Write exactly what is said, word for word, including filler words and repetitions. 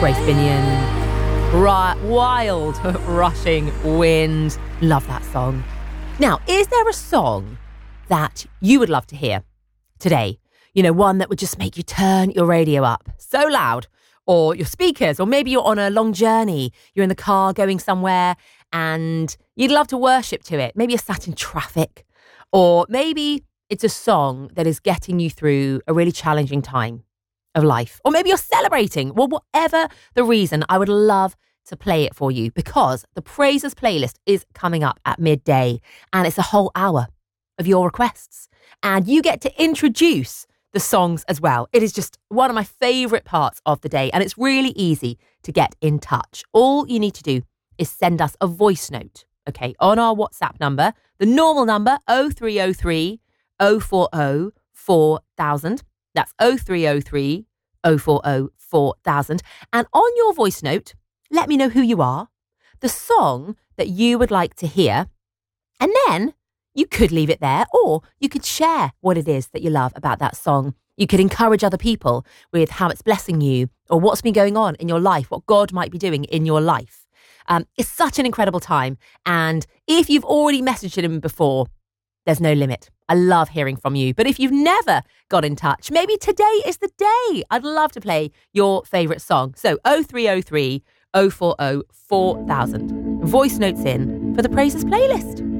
Grace Binion, Ra- Wild Rushing Wind. Love that song. Now, is there a song that you would love to hear today? You know, one that would just make you turn your radio up so loud, or your speakers, or maybe you're on a long journey, you're in the car going somewhere and you'd love to worship to it. Maybe you're sat in traffic, or maybe it's a song that is getting you through a really challenging time of life, or maybe you're celebrating. Well, whatever the reason, I would love to play it for you, because the Praises playlist is coming up at midday and it's a whole hour of your requests, and you get to introduce the songs as well. It is just one of my favourite parts of the day, and it's really easy to get in touch. All you need to do is send us a voice note, okay, on our WhatsApp number, the normal number oh three oh three, oh four oh, four thousand. That's oh three oh three, oh four oh, four thousand. And on your voice note, let me know who you are, the song that you would like to hear, and then you could leave it there, or you could share what it is that you love about that song. You could encourage other people with how it's blessing you, or what's been going on in your life, what God might be doing in your life. Um, it's such an incredible time. And if you've already messaged him before, there's no limit. I love hearing from you. But if you've never got in touch, maybe today is the day. I'd love to play your favourite song. So oh three oh three, oh four oh, four thousand. Voice notes in for the Praises playlist.